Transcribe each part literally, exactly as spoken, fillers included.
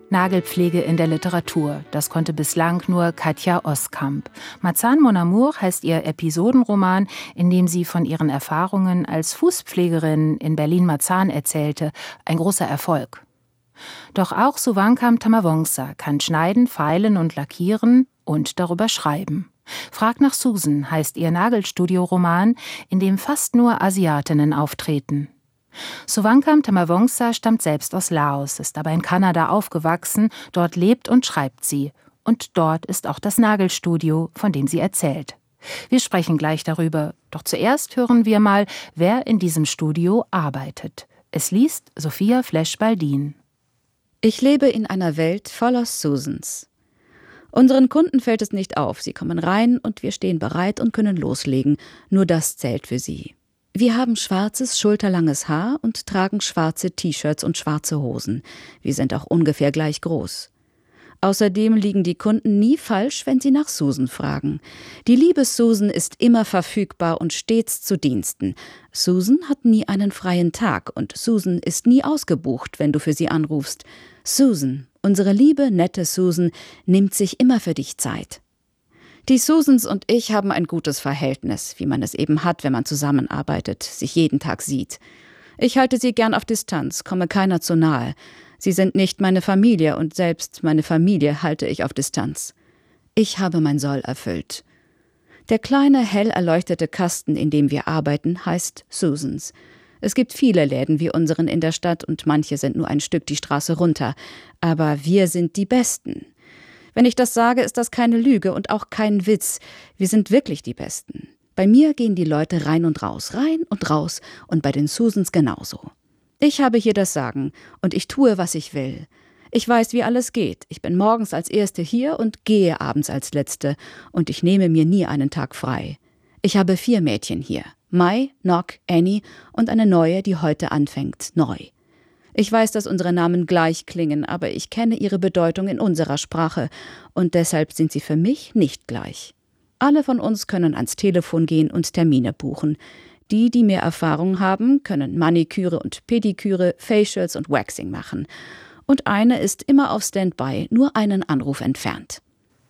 Nagelpflege in der Literatur. Das konnte bislang nur Katja Oskamp. Marzahn Mon Amour heißt ihr Episodenroman, in dem sie von ihren Erfahrungen als Fußpflegerin in Berlin-Marzahn erzählte. Ein großer Erfolg. Doch auch Suvankam Tamavongsa kann schneiden, feilen und lackieren und darüber schreiben. Frag nach Susan heißt ihr Nagelstudio-Roman, in dem fast nur Asiatinnen auftreten. Suvankam Tamavongsa stammt selbst aus Laos, ist aber in Kanada aufgewachsen, dort lebt und schreibt sie. Und dort ist auch das Nagelstudio, von dem sie erzählt. Wir sprechen gleich darüber, doch zuerst hören wir mal, wer in diesem Studio arbeitet. Es liest Sophia Flesch-Baldin. Ich lebe in einer Welt voller Susans. Unseren Kunden fällt es nicht auf, sie kommen rein und wir stehen bereit und können loslegen, nur das zählt für sie. Wir haben schwarzes, schulterlanges Haar und tragen schwarze T-Shirts und schwarze Hosen. Wir sind auch ungefähr gleich groß. Außerdem liegen die Kunden nie falsch, wenn sie nach Susan fragen. Die liebe Susan ist immer verfügbar und stets zu Diensten. Susan hat nie einen freien Tag und Susan ist nie ausgebucht, wenn du für sie anrufst. Susan, unsere liebe, nette Susan, nimmt sich immer für dich Zeit. Die Susans und ich haben ein gutes Verhältnis, wie man es eben hat, wenn man zusammenarbeitet, sich jeden Tag sieht. Ich halte sie gern auf Distanz, komme keiner zu nahe. Sie sind nicht meine Familie und selbst meine Familie halte ich auf Distanz. Ich habe mein Soll erfüllt. Der kleine, hell erleuchtete Kasten, in dem wir arbeiten, heißt Susans. Es gibt viele Läden wie unseren in der Stadt und manche sind nur ein Stück die Straße runter. Aber wir sind die Besten. Wenn ich das sage, ist das keine Lüge und auch kein Witz. Wir sind wirklich die Besten. Bei mir gehen die Leute rein und raus, rein und raus und bei den Susans genauso. Ich habe hier das Sagen und ich tue, was ich will. Ich weiß, wie alles geht. Ich bin morgens als Erste hier und gehe abends als Letzte und ich nehme mir nie einen Tag frei. Ich habe vier Mädchen hier. Mai, Nock, Annie und eine neue, die heute anfängt, neu. Ich weiß, dass unsere Namen gleich klingen, aber ich kenne ihre Bedeutung in unserer Sprache und deshalb sind sie für mich nicht gleich. Alle von uns können ans Telefon gehen und Termine buchen. Die, die mehr Erfahrung haben, können Maniküre und Pediküre, Facials und Waxing machen. Und eine ist immer auf Standby, nur einen Anruf entfernt.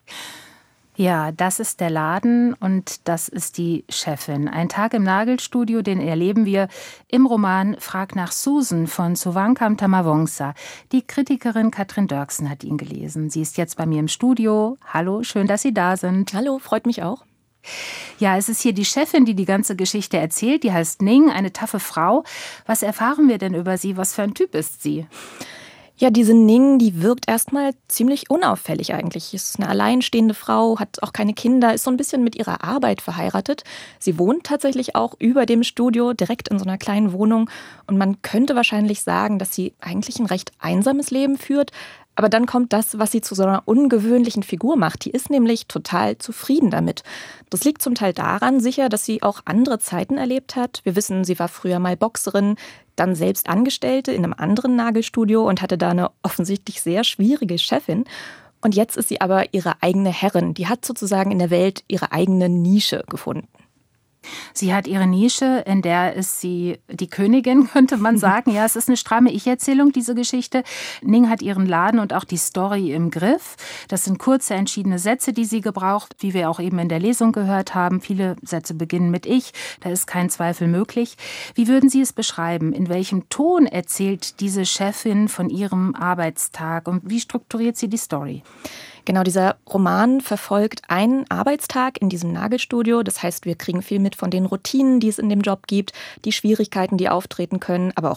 Ja, das ist der Laden und das ist die Chefin. Ein Tag im Nagelstudio, den erleben wir im Roman Frag nach Susan von Suvankam Tamavongsa. Die Kritikerin Katrin Dörksen hat ihn gelesen. Sie ist jetzt bei mir im Studio. Hallo, schön, dass Sie da sind. Hallo, freut mich auch. Ja, es ist hier die Chefin, die die ganze Geschichte erzählt. Die heißt Ning, eine taffe Frau. Was erfahren wir denn über sie? Was für ein Typ ist sie? Ja, diese Ning, die wirkt erstmal ziemlich unauffällig eigentlich. Ist eine alleinstehende Frau, hat auch keine Kinder, ist so ein bisschen mit ihrer Arbeit verheiratet. Sie wohnt tatsächlich auch über dem Studio, direkt in so einer kleinen Wohnung. Und man könnte wahrscheinlich sagen, dass sie eigentlich ein recht einsames Leben führt. Aber dann kommt das, was sie zu so einer ungewöhnlichen Figur macht. Die ist nämlich total zufrieden damit. Das liegt zum Teil daran sicher, dass sie auch andere Zeiten erlebt hat. Wir wissen, sie war früher mal Boxerin, dann selbst Angestellte in einem anderen Nagelstudio und hatte da eine offensichtlich sehr schwierige Chefin. Und jetzt ist sie aber ihre eigene Herrin. Die hat sozusagen in der Welt ihre eigene Nische gefunden. Sie hat ihre Nische, in der ist sie die Königin, könnte man sagen. Ja, es ist eine stramme Ich-Erzählung, diese Geschichte. Ning hat ihren Laden und auch die Story im Griff. Das sind kurze, entschiedene Sätze, die sie gebraucht, wie wir auch eben in der Lesung gehört haben. Viele Sätze beginnen mit Ich, da ist kein Zweifel möglich. Wie würden Sie es beschreiben? In welchem Ton erzählt diese Chefin von ihrem Arbeitstag und wie strukturiert sie die Story? Genau, dieser Roman verfolgt einen Arbeitstag in diesem Nagelstudio. Das heißt, wir kriegen viel mit von den Routinen, die es in dem Job gibt, die Schwierigkeiten, die auftreten können, aber auch